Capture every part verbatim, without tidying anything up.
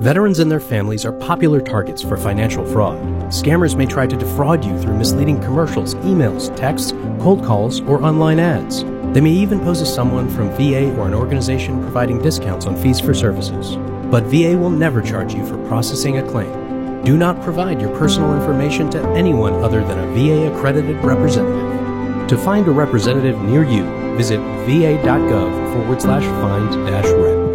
Veterans and their families are popular targets for financial fraud. Scammers may try to defraud you through misleading commercials, emails, texts, cold calls, or online ads. They may even pose as someone from V A or an organization providing discounts on fees for services. But V A will never charge you for processing a claim. Do not provide your personal information to anyone other than a V A-accredited representative. To find a representative near you, visit va.gov forward slash find dash rep.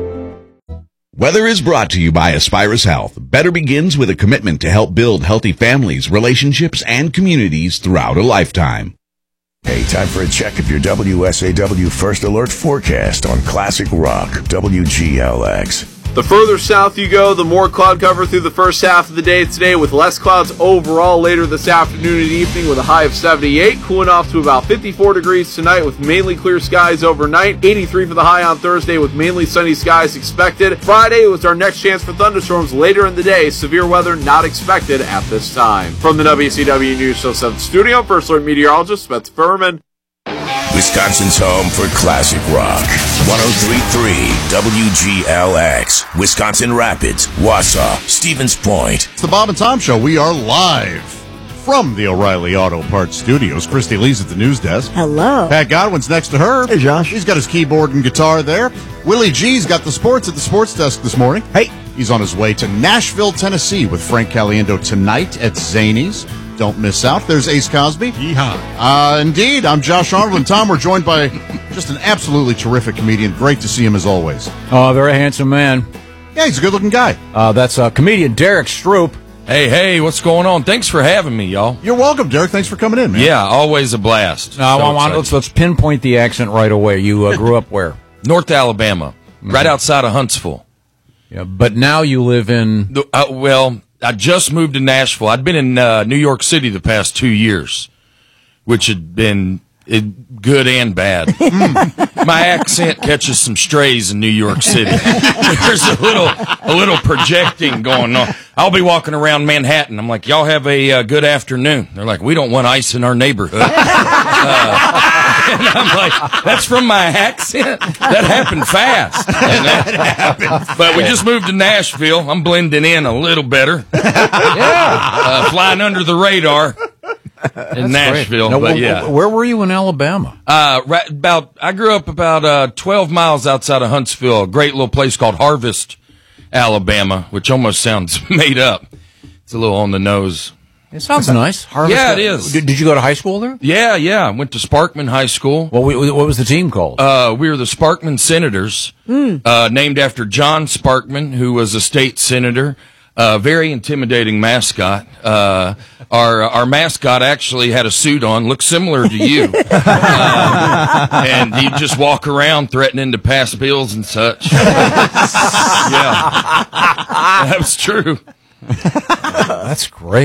Weather is brought to you by Aspirus Health. Better begins with a commitment to help build healthy families, relationships, and communities throughout a lifetime. Hey, time for a check of your W S A W First Alert forecast on Classic Rock, W G L X. The further south you go, the more cloud cover through the first half of the day today, with less clouds overall later this afternoon and evening with a high of seventy-eight, cooling off to about fifty-four degrees tonight with mainly clear skies overnight, eighty-three for the high on Thursday with mainly sunny skies expected. Friday was our next chance for thunderstorms later in the day, severe weather not expected at this time. From the W C W News Show seven studio, First Alert meteorologist Spencer Furman. Wisconsin's home for classic rock. one oh three point three W G L X. Wisconsin Rapids, Wausau, Stevens Point. It's the Bob and Tom Show. We are live from the O'Reilly Auto Parts Studios. Christy Lee's at the news desk. Hello. Pat Godwin's next to her. Hey, Josh. He's got his keyboard and guitar there. Willie G's got the sports at the sports desk this morning. Hey. He's on his way to Nashville, Tennessee with Frank Caliendo tonight at Zany's. Don't miss out. There's Ace Cosby. Yeehaw. Uh, indeed. I'm Josh Arnold. And Tom, we're joined by just an absolutely terrific comedian. Great to see him as always. Oh, very handsome man. Yeah, he's a good-looking guy. Uh, that's uh, comedian Derek Stroop. Hey, hey, what's going on? Thanks for having me, y'all. You're welcome, Derek. Thanks for coming in, man. Yeah, always a blast. Uh, So well, well, let's, let's pinpoint the accent right away. You uh, grew up where? North Alabama, mm-hmm. right outside of Huntsville. Yeah, but now you live in... The, uh, well, I just moved to Nashville. I'd been in uh, New York City the past two years, which had been it, good and bad. mm. My accent catches some strays in New York City. There's a little a little projecting going on. I'll be walking around Manhattan. I'm like, y'all have a uh, good afternoon. They're like, we don't want ice in our neighborhood. Uh, and I'm like, that's from my accent? That happened fast. And that happened but we just moved to Nashville. I'm blending in a little better. Yeah. Uh, flying under the radar in Nashville. Now, but wh- yeah. Where were you in Alabama? Uh, right about, I grew up about uh, twelve miles outside of Huntsville, a great little place called Harvest, Alabama, which almost sounds made up. It's a little on the nose. It sounds nice. Harvest, yeah, it is. Did, did you go to high school there? Yeah, yeah. I went to Sparkman High School. Well, we, what was the team called? Uh, we were the Sparkman Senators, mm. uh, named after John Sparkman, who was a state senator. Uh, very intimidating mascot. Uh, our our mascot actually had a suit on, looked similar to you, uh, and he'd just walk around threatening to pass bills and such. Yeah, that was true. That's great.